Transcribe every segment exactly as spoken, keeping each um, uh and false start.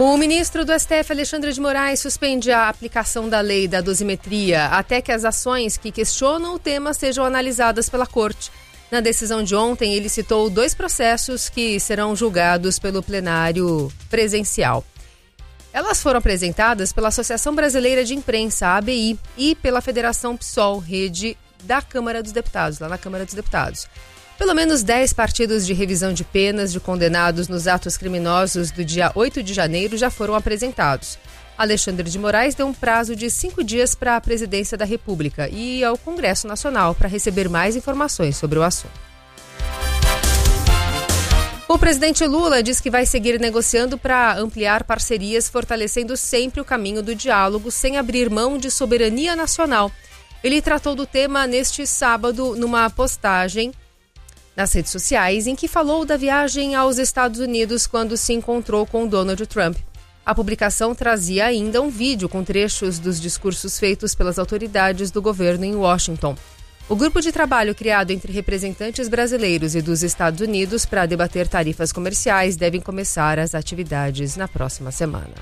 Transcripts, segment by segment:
O ministro do S T F, Alexandre de Moraes, suspende a aplicação da lei da dosimetria até que as ações que questionam o tema sejam analisadas pela Corte. Na decisão de ontem, ele citou dois processos que serão julgados pelo plenário presencial. Elas foram apresentadas pela Associação Brasileira de Imprensa, A B I, e pela Federação PSOL, rede da Câmara dos Deputados, lá na Câmara dos Deputados. Pelo menos dez partidos de revisão de penas de condenados nos atos criminosos do dia oito de janeiro já foram apresentados. Alexandre de Moraes deu um prazo de cinco dias para a Presidência da República e ao Congresso Nacional para receber mais informações sobre o assunto. O presidente Lula diz que vai seguir negociando para ampliar parcerias, fortalecendo sempre o caminho do diálogo, sem abrir mão de soberania nacional. Ele tratou do tema neste sábado numa postagem nas redes sociais, em que falou da viagem aos Estados Unidos quando se encontrou com Donald Trump. A publicação trazia ainda um vídeo com trechos dos discursos feitos pelas autoridades do governo em Washington. O grupo de trabalho criado entre representantes brasileiros e dos Estados Unidos para debater tarifas comerciais deve começar as atividades na próxima semana.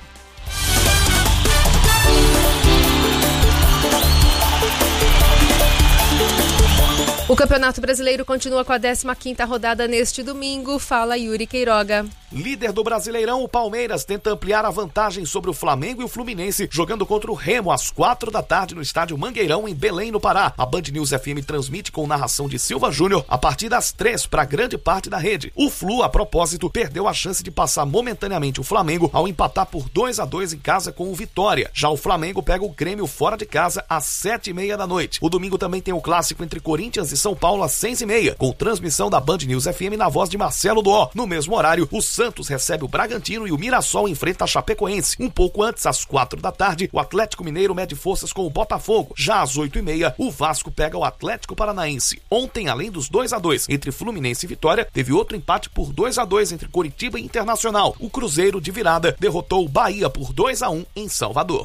O Campeonato Brasileiro continua com a décima quinta rodada neste domingo. Fala, Yuri Queiroga. Líder do Brasileirão, o Palmeiras tenta ampliar a vantagem sobre o Flamengo e o Fluminense, jogando contra o Remo às quatro da tarde no estádio Mangueirão, em Belém, no Pará. A Band News F M transmite com narração de Silva Júnior a partir das três para grande parte da rede. O Flu, a propósito, perdeu a chance de passar momentaneamente o Flamengo ao empatar por dois a dois em casa com o Vitória. Já o Flamengo pega o Grêmio fora de casa às sete e meia da noite. O domingo também tem o clássico entre Corinthians e São Paulo às seis e meia, com transmissão da Band News F M na voz de Marcelo Duó. No mesmo horário, o Santos recebe o Bragantino e o Mirassol enfrenta a Chapecoense. Um pouco antes, às quatro da tarde, o Atlético Mineiro mede forças com o Botafogo. Já às oito e meia, o Vasco pega o Atlético Paranaense. Ontem, além dos dois a dois entre Fluminense e Vitória, teve outro empate por dois a dois entre Coritiba e Internacional. O Cruzeiro, de virada, derrotou o Bahia por dois a um em Salvador.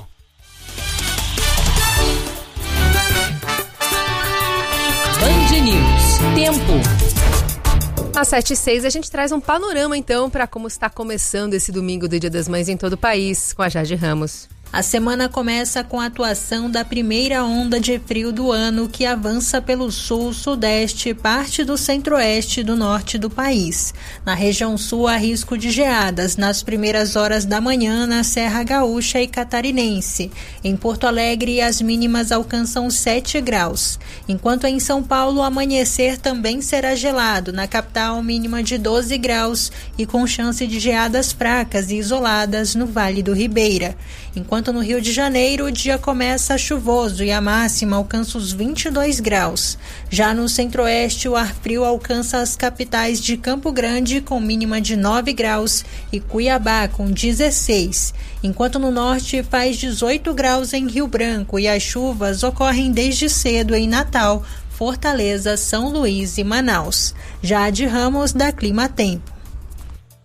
Band News. Tempo. Às sete e seis, a gente traz um panorama, então, para como está começando esse domingo do Dia das Mães em todo o país, com a Jade Ramos. A semana começa com a atuação da primeira onda de frio do ano, que avança pelo sul, sudeste, parte do centro-oeste e do norte do país. Na região sul, há risco de geadas nas primeiras horas da manhã na Serra Gaúcha e Catarinense. Em Porto Alegre, as mínimas alcançam sete graus. Enquanto em São Paulo, o amanhecer também será gelado. Na capital, mínima de doze graus e com chance de geadas fracas e isoladas no Vale do Ribeira. Enquanto no Rio de Janeiro, o dia começa chuvoso e a máxima alcança os vinte e dois graus. Já no centro-oeste, o ar frio alcança as capitais de Campo Grande, com mínima de nove graus, e Cuiabá, com dezesseis. Enquanto no norte, faz dezoito graus em Rio Branco e as chuvas ocorrem desde cedo em Natal, Fortaleza, São Luís e Manaus. Jade Ramos, da Clima Tempo.